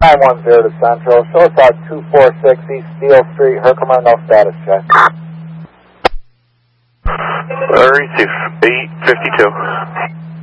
910 to Central. Show us out 246 East Steel Street, Herkimer, no status check. Receive 852.